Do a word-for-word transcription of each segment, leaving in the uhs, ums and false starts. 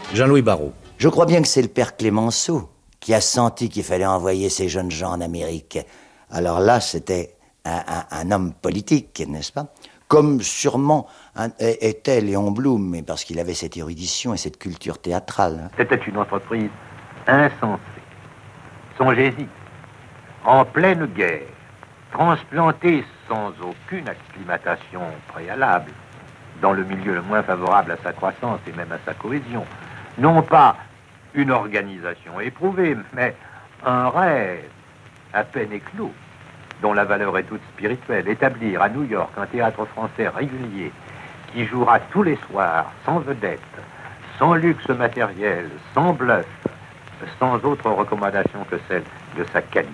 Jean-Louis Barrault. Je crois bien que c'est le père Clémenceau qui a senti qu'il fallait envoyer ces jeunes gens en Amérique. Alors là, c'était un, un, un homme politique, n'est-ce pas? Comme sûrement un, était Léon Blum, mais parce qu'il avait cette érudition et cette culture théâtrale. C'était une entreprise insensée. Songez-y, en pleine guerre, transplanté sans aucune acclimatation préalable, dans le milieu le moins favorable à sa croissance et même à sa cohésion, non pas une organisation éprouvée, mais un rêve à peine éclos, dont la valeur est toute spirituelle, établir à New York un théâtre français régulier qui jouera tous les soirs, sans vedette, sans luxe matériel, sans bluff, sans autre recommandation que celle de sa qualité.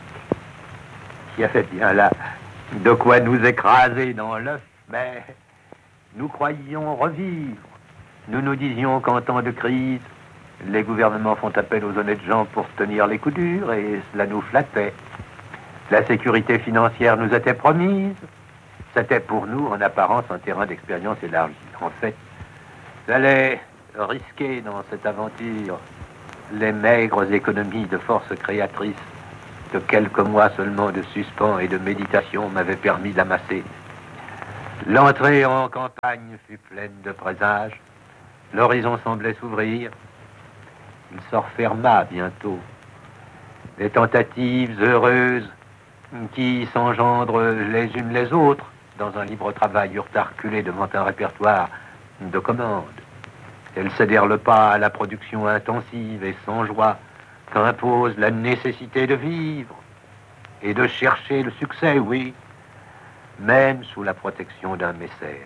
Qui avait bien là de quoi nous écraser dans l'œuf, mais nous croyions revivre. Nous nous disions qu'en temps de crise, les gouvernements font appel aux honnêtes gens pour tenir les coups durs, et cela nous flattait. La sécurité financière nous était promise. C'était pour nous, en apparence, un terrain d'expérience élargi. En fait, fallait risquer dans cette aventure les maigres économies de force créatrice que quelques mois seulement de suspens et de méditation m'avaient permis d'amasser. L'entrée en campagne fut pleine de présages. L'horizon semblait s'ouvrir. Il se referma bientôt. Les tentatives heureuses qui s'engendrent les unes les autres dans un libre travail eurent à reculer devant un répertoire de commandes. Elles cédèrent le pas à la production intensive et sans joie qu'impose la nécessité de vivre et de chercher le succès, oui, même sous la protection d'un mécène.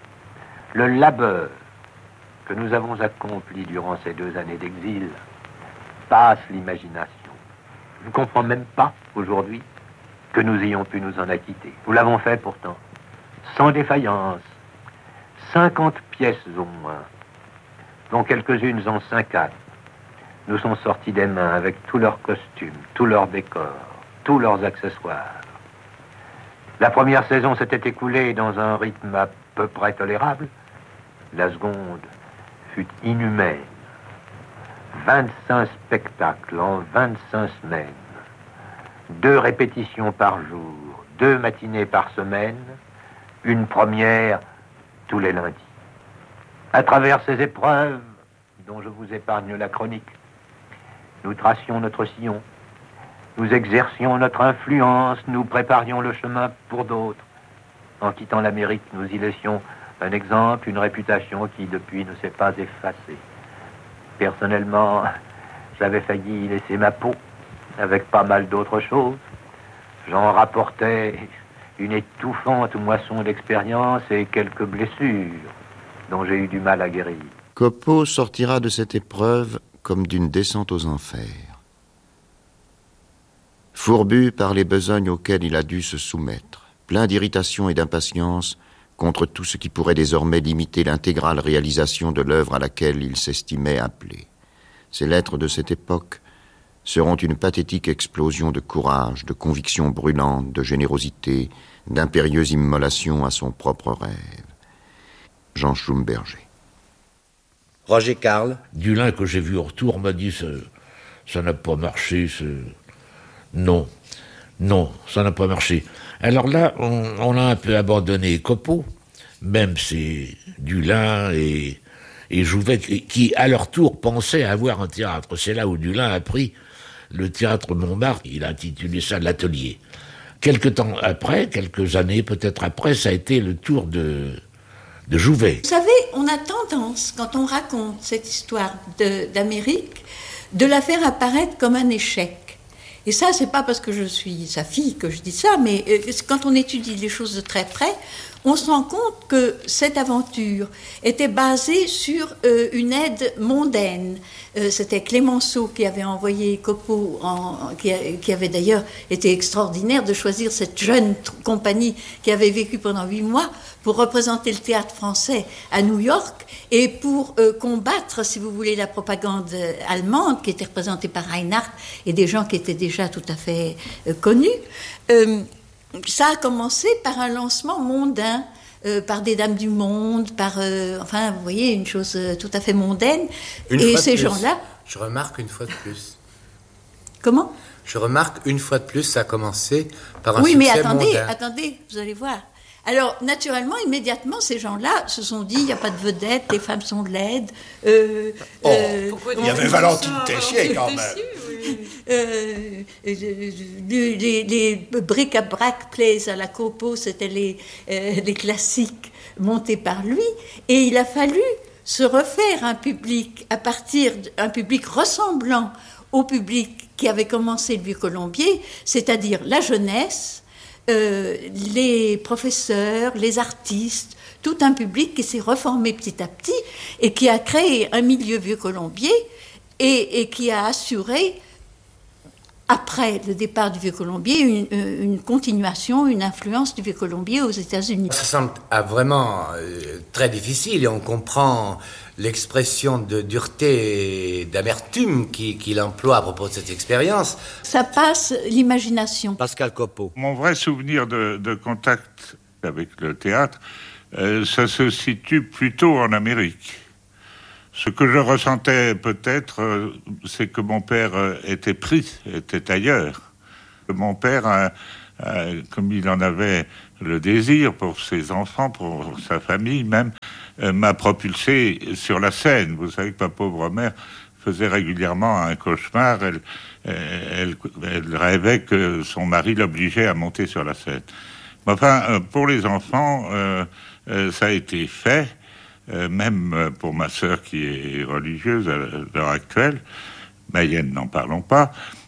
Le labeur que nous avons accompli durant ces deux années d'exil passe l'imagination. Je ne comprends même pas aujourd'hui que nous ayons pu nous en acquitter. Nous l'avons fait pourtant, sans défaillance, cinquante pièces au moins, dont quelques-unes en cinq actes, nous sont sortis des mains avec tous leurs costumes, tous leurs décors, tous leurs accessoires. La première saison s'était écoulée dans un rythme à peu près tolérable. La seconde fut inhumaine. vingt-cinq spectacles en vingt-cinq semaines. Deux répétitions par jour, deux matinées par semaine, une première tous les lundis. À travers ces épreuves, dont je vous épargne la chronique, nous tracions notre sillon, nous exercions notre influence, nous préparions le chemin pour d'autres. En quittant l'Amérique, nous y laissions un exemple, une réputation qui, depuis, ne s'est pas effacée. Personnellement, j'avais failli y laisser ma peau, avec pas mal d'autres choses. J'en rapportais une étouffante moisson d'expérience et quelques blessures dont j'ai eu du mal à guérir. Coupeau sortira de cette épreuve comme d'une descente aux enfers. Fourbu par les besognes auxquelles il a dû se soumettre, plein d'irritation et d'impatience contre tout ce qui pourrait désormais limiter l'intégrale réalisation de l'œuvre à laquelle il s'estimait appelé. Ces lettres de cette époque seront une pathétique explosion de courage, de conviction brûlante, de générosité, d'impérieuse immolation à son propre rêve. Jean Schlumberger. Roger Carle. Dulin, que j'ai vu au retour, m'a dit ça, ça n'a pas marché. Ça... Non, non, ça n'a pas marché. Alors là, on, on a un peu abandonné Coupeau, même c'est Dulin et, et Jouvet, qui à leur tour pensaient avoir un théâtre. C'est là où Dulin a pris le théâtre Montmartre. Il a intitulé ça l'Atelier. Quelque temps après, quelques années peut-être après, ça a été le tour de... de Jouvet. Vous savez, on a tendance, quand on raconte cette histoire de, d'Amérique, de la faire apparaître comme un échec. Et ça, c'est pas parce que je suis sa fille que je dis ça, mais euh, quand on étudie les choses de très près, on se rend compte que cette aventure était basée sur euh, une aide mondaine. Euh, c'était Clémenceau qui avait envoyé Coupeau, en, qui, a, qui avait d'ailleurs été extraordinaire de choisir cette jeune t- compagnie qui avait vécu pendant huit mois pour représenter le théâtre français à New York et pour euh, combattre, si vous voulez, la propagande euh, allemande qui était représentée par Reinhardt et des gens qui étaient déjà tout à fait euh, connus. Euh, Ça a commencé par un lancement mondain euh, par des dames du monde, par, euh, enfin, vous voyez, une chose euh, tout à fait mondaine. Une et fois ces de plus, gens-là... Je remarque une fois de plus. Comment ? Je remarque une fois de plus, ça a commencé par un oui, succès mais attendez, mondain. attendez, vous allez voir. Alors, naturellement, immédiatement, ces gens-là se sont dit, il n'y a pas de vedette, les femmes sont laides. Euh, oh, euh, il y avait Valentine Tessier, quand même. Euh, les, les, les bric-à-brac plays à la Copo, c'était les, euh, les classiques montés par lui. Et il a fallu se refaire un public à partir d'un public ressemblant au public qui avait commencé le Vieux-Colombier, c'est-à-dire la jeunesse, Euh, les professeurs, les artistes, tout un public qui s'est reformé petit à petit et qui a créé un milieu Vieux-Colombier et, et qui a assuré, après le départ du Vieux-Colombier, une, une continuation, une influence du Vieux-Colombier aux États-Unis. Ça semble ah, vraiment euh, très difficile et on comprend l'expression de dureté et d'amertume qu'il, qu'il emploie à propos de cette expérience. Ça passe l'imagination. Pascal Copeau. Mon vrai souvenir de, de contact avec le théâtre, euh, ça se situe plutôt en Amérique. Ce que je ressentais peut-être, euh, c'est que mon père euh, était pris, était ailleurs. Mon père, euh, euh, comme il en avait le désir pour ses enfants, pour sa famille même, euh, m'a propulsé sur la scène. Vous savez que ma pauvre mère faisait régulièrement un cauchemar. Elle, elle, elle rêvait que son mari l'obligeait à monter sur la scène. Mais enfin, euh, pour les enfants, euh, euh, ça a été fait. Euh, même pour ma sœur qui est religieuse à l'heure actuelle, Mayenne, n'en parlons pas.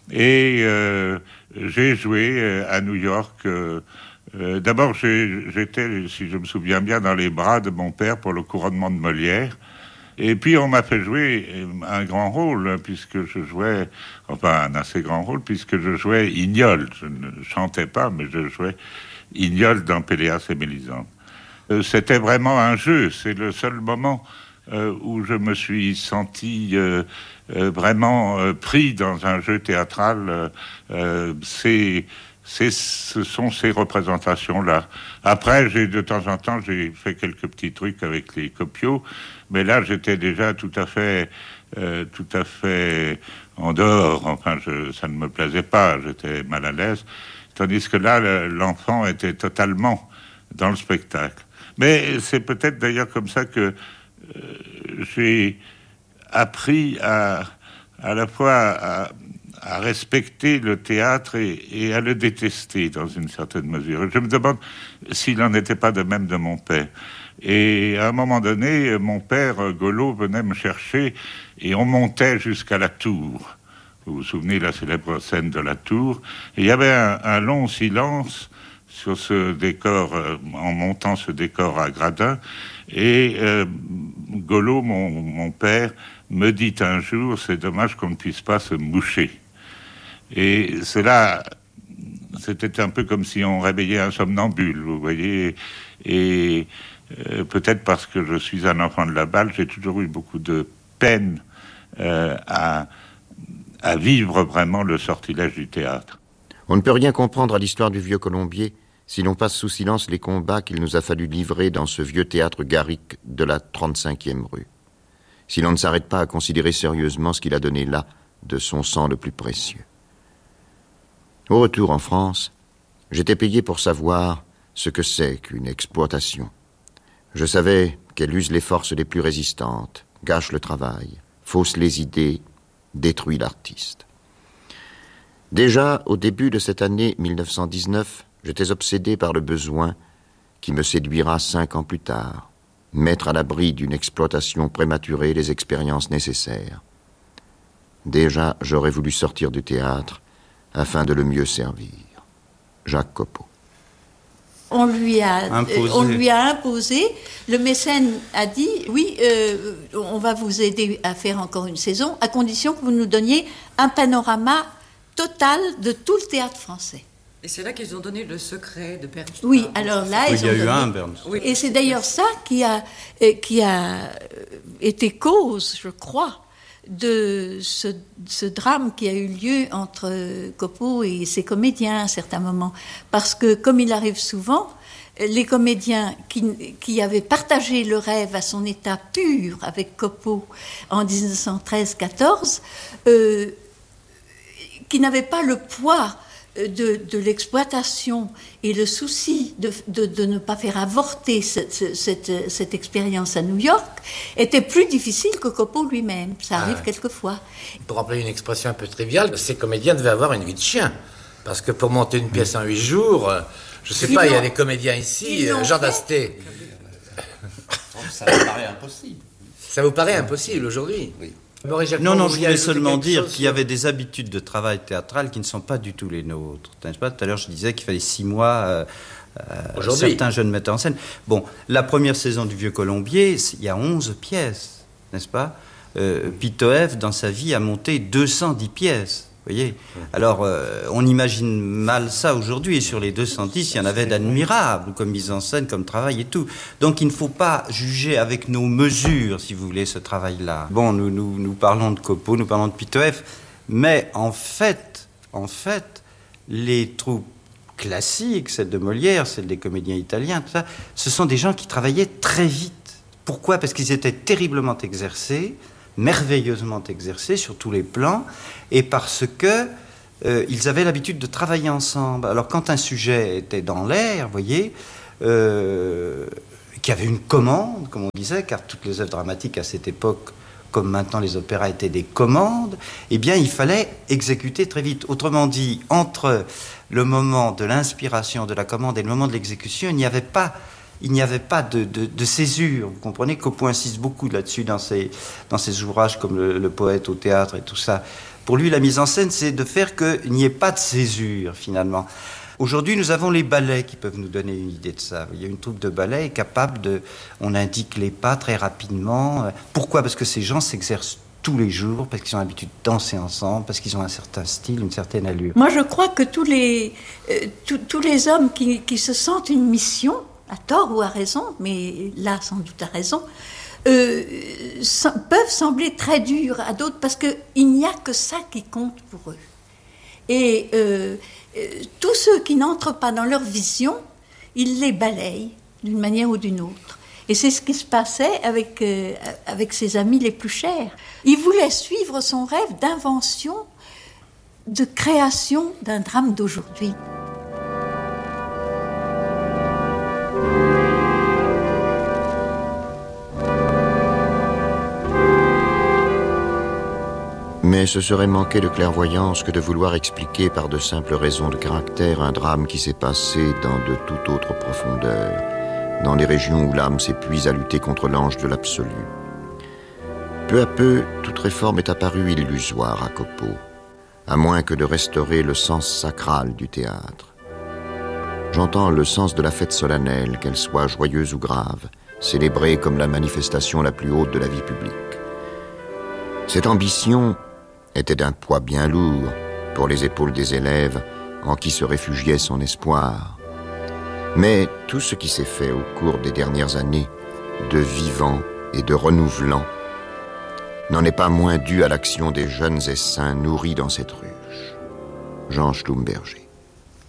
Et euh, j'ai joué à New York. Euh, euh, d'abord, j'ai, j'étais, si je me souviens bien, dans les bras de mon père pour le couronnement de Molière. Et puis, on m'a fait jouer un grand rôle, puisque je jouais, enfin, un assez grand rôle, puisque je jouais Ignole. Je ne chantais pas, mais je jouais Ignole dans Péléas et Mélisande. C'était vraiment un jeu. C'est le seul moment euh, où je me suis senti euh, euh, vraiment euh, pris dans un jeu théâtral. Euh, c'est, c'est, ce sont ces représentations-là. Après, j'ai de temps en temps, j'ai fait quelques petits trucs avec les copios, mais là, j'étais déjà tout à fait, euh, tout à fait en dehors. Enfin, je, ça ne me plaisait pas. J'étais mal à l'aise. Tandis que là, le, l'enfant était totalement dans le spectacle. Mais c'est peut-être d'ailleurs comme ça que euh, j'ai appris à, à la fois à, à respecter le théâtre et, et à le détester dans une certaine mesure. Et je me demande s'il n'en était pas de même de mon père. Et à un moment donné, mon père, Golo, venait me chercher et on montait jusqu'à la tour. Vous vous souvenez de la célèbre scène de la tour. Et il y avait un, un long silence sur ce décor, euh, en montant ce décor à gradins. Et euh, Golo, mon, mon père, me dit un jour, c'est dommage qu'on ne puisse pas se moucher. Et cela, c'était un peu comme si on réveillait un somnambule, vous voyez. Et euh, peut-être parce que je suis un enfant de la balle, j'ai toujours eu beaucoup de peine euh, à, à vivre vraiment le sortilège du théâtre. On ne peut rien comprendre à l'histoire du Vieux-Colombier si l'on passe sous silence les combats qu'il nous a fallu livrer dans ce vieux théâtre garrique de la trente-cinquième rue. Si l'on ne s'arrête pas à considérer sérieusement ce qu'il a donné là de son sang le plus précieux. Au retour en France, j'étais payé pour savoir ce que c'est qu'une exploitation. Je savais qu'elle use les forces les plus résistantes, gâche le travail, fausse les idées, détruit l'artiste. Déjà, au début de cette année mille neuf cent dix-neuf, j'étais obsédé par le besoin qui me séduira cinq ans plus tard, mettre à l'abri d'une exploitation prématurée les expériences nécessaires. Déjà, j'aurais voulu sortir du théâtre afin de le mieux servir. Jacques Copeau. On lui a imposé. On lui a imposé. Le mécène a dit oui, euh, on va vous aider à faire encore une saison, à condition que vous nous donniez un panorama total de tout le théâtre français. Et c'est là qu'ils ont donné le secret de Bernstein. Oui, alors là, oui, ils il y a ont eu donné... un Bernstein. Oui. Et c'est d'ailleurs ça qui a, qui a été cause, je crois, de ce, ce drame qui a eu lieu entre Copeau et ses comédiens à certains moments. Parce que, comme il arrive souvent, les comédiens qui, qui avaient partagé le rêve à son état pur avec Copeau en dix-neuf cent treize quatorze, euh, qui n'avaient pas le poids de, de l'exploitation et le souci de, de, de ne pas faire avorter cette, cette, cette expérience à New York, était plus difficile que Copeau lui-même. Ça arrive ah, quelquefois. Pour employer une expression un peu triviale, ces comédiens devaient avoir une vie de chien. Parce que pour monter une pièce en huit jours... Je sais pas, il y a des comédiens ici, Jean Dasté. Ça me paraît impossible. Ça vous paraît impossible aujourd'hui? Oui. Non, non, je voulais seulement dire qu'il y avait des habitudes de travail théâtral qui ne sont pas du tout les nôtres. N'est-ce pas? Tout à l'heure, je disais qu'il fallait six mois. Euh, euh, certains jeunes metteurs en scène. Bon, la première saison du Vieux Colombier, il y a onze pièces, n'est-ce pas? euh, Pitoëff, dans sa vie, a monté deux cent dix pièces. Vous voyez? Alors, euh, on imagine mal ça aujourd'hui. Et sur les deux cent dix, il y en avait d'admirables, comme mise en scène, comme travail et tout. Donc, il ne faut pas juger avec nos mesures, si vous voulez, ce travail-là. Bon, nous, nous, nous parlons de Copeau, nous parlons de Pitoëff, mais en fait, en fait, les troupes classiques, celles de Molière, celles des comédiens italiens, tout ça, ce sont des gens qui travaillaient très vite. Pourquoi? Parce qu'ils étaient terriblement exercés, merveilleusement exercés sur tous les plans, et parce que euh, ils avaient l'habitude de travailler ensemble. Alors quand un sujet était dans l'air, vous voyez, euh, qu'il y avait une commande, comme on disait, car toutes les œuvres dramatiques à cette époque, comme maintenant les opéras, étaient des commandes, eh bien il fallait exécuter très vite. Autrement dit, entre le moment de l'inspiration de la commande et le moment de l'exécution, il n'y avait pas Il n'y avait pas de, de, de césure. Vous comprenez, Copeau insiste beaucoup là-dessus dans ses, dans ses ouvrages comme le, le Poète au théâtre et tout ça. Pour lui, la mise en scène, c'est de faire qu'il n'y ait pas de césure, finalement. Aujourd'hui, nous avons les ballets qui peuvent nous donner une idée de ça. Il y a une troupe de ballet capable de... On indique les pas très rapidement. Pourquoi? Parce que ces gens s'exercent tous les jours, parce qu'ils ont l'habitude de danser ensemble, parce qu'ils ont un certain style, une certaine allure. Moi, je crois que tous les, euh, tous, tous les hommes qui, qui se sentent une mission, à tort ou à raison, mais là, sans doute à raison, euh, sem- peuvent sembler très durs à d'autres, parce qu'il n'y a que ça qui compte pour eux. Et euh, euh, tous ceux qui n'entrent pas dans leur vision, ils les balayent d'une manière ou d'une autre. Et c'est ce qui se passait avec, euh, avec ses amis les plus chers. Il voulait suivre son rêve d'invention, de création d'un drame d'aujourd'hui. Mais ce serait manquer de clairvoyance que de vouloir expliquer par de simples raisons de caractère un drame qui s'est passé dans de toute autre profondeur, dans les régions où l'âme s'épuise à lutter contre l'ange de l'absolu. Peu à peu, toute réforme est apparue illusoire à Copeau, à moins que de restaurer le sens sacral du théâtre. J'entends le sens de la fête solennelle, qu'elle soit joyeuse ou grave, célébrée comme la manifestation la plus haute de la vie publique. Cette ambition était d'un poids bien lourd pour les épaules des élèves en qui se réfugiait son espoir. Mais tout ce qui s'est fait au cours des dernières années, de vivant et de renouvelant, n'en est pas moins dû à l'action des jeunes essaims nourris dans cette ruche. Jean Schlumberger.